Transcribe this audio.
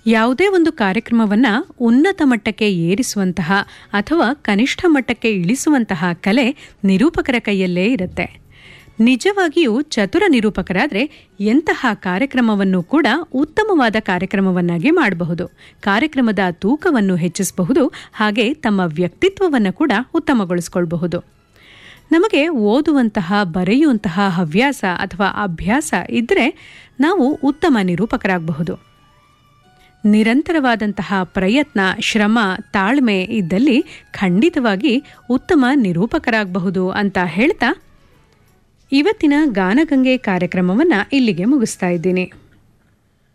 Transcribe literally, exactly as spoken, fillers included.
ಯಾವುದೇ ಒಂದು ಕಾರ್ಯಕ್ರಮವನ್ನು ಉನ್ನತ ಮಟ್ಟಕ್ಕೆ ಏರಿಸುವಂತಹ ಅಥವಾ ಕನಿಷ್ಠ ಮಟ್ಟಕ್ಕೆ ಇಳಿಸುವಂತಹ ಕಲೆ ನಿರೂಪಕರ ಕೈಯಲ್ಲೇ ಇರುತ್ತೆ. ನಿಜವಾಗಿಯೂ ಚತುರ ನಿರೂಪಕರಾದರೆ ಎಂತಹ ಕಾರ್ಯಕ್ರಮವನ್ನು ಕೂಡ ಉತ್ತಮವಾದ ಕಾರ್ಯಕ್ರಮವನ್ನಾಗಿ ಮಾಡಬಹುದು. ಕಾರ್ಯಕ್ರಮದ ತೂಕವನ್ನು ಹೆಚ್ಚಿಸಬಹುದು, ಹಾಗೆ ತಮ್ಮ ವ್ಯಕ್ತಿತ್ವವನ್ನು ಕೂಡ ಉತ್ತಮಗೊಳಿಸಿಕೊಳ್ಳಬಹುದು. ನಮಗೆ ಓದುವಂತಹ ಬರೆಯುವಂತಹ ಹವ್ಯಾಸ ಅಥವಾ ಅಭ್ಯಾಸ ಇದ್ದರೆ ನಾವು ಉತ್ತಮ ನಿರೂಪಕರಾಗಬಹುದು. ನಿರಂತರವಾದಂತಹ ಪ್ರಯತ್ನ, ಶ್ರಮ, ತಾಳ್ಮೆ ಇದ್ದಲ್ಲಿ ಖಂಡಿತವಾಗಿ ಉತ್ತಮ ನಿರೂಪಕರಾಗಬಹುದು ಅಂತ ಹೇಳ್ತಾ ಇವತ್ತಿನ ಗಾನಗಂಗೆ ಕಾರ್ಯಕ್ರಮವನ್ನು ಇಲ್ಲಿಗೆ ಮುಗಿಸ್ತಾ ಇದ್ದೀನಿ.